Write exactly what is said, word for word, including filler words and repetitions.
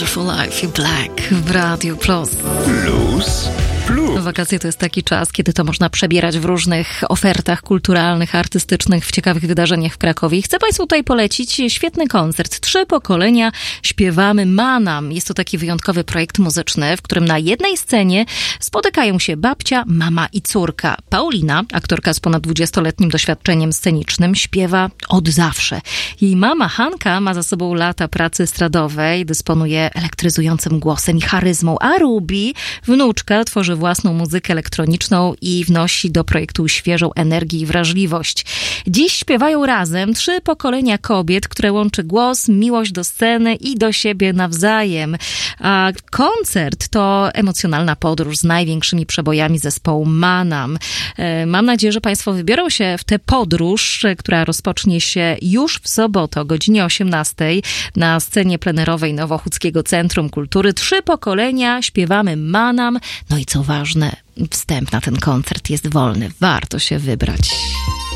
Beautiful Life in Black w Radiu Plus. Plus, plus. Wakacje to jest taki czas, kiedy to można przebierać w różnych ofertach kulturalnych, artystycznych, w ciekawych wydarzeniach w Krakowie. I chcę Państwu tutaj polecić świetny koncert. Trzy pokolenia śpiewamy Manam. Jest to taki wyjątkowy projekt muzyczny, w którym na jednej scenie spotykają się babcia, mama i córka. Paulina, aktorka z ponad dwudziestoletnim doświadczeniem scenicznym, śpiewa od zawsze. Jej mama Hanka ma za sobą lata pracy estradowej, dysponuje elektryzującym głosem i charyzmą, a Ruby, wnuczka, tworzy własną muzykę elektroniczną i wnosi do projektu świeżą energię i wrażliwość. Dziś śpiewają razem trzy pokolenia kobiet, które łączy głos, miłość do sceny i do siebie nawzajem. A koncert to emocjonalna podróż z największymi przebojami zespołu Manam. Mam nadzieję, że Państwo wybiorą się w tę podróż, która rozpocznie się już w sobotę o godzinie osiemnastej na scenie plenerowej Nowochódzkiego Centrum Kultury. Trzy pokolenia śpiewamy Manam. No i co ważne, wstęp na ten koncert jest wolny. Warto się wybrać.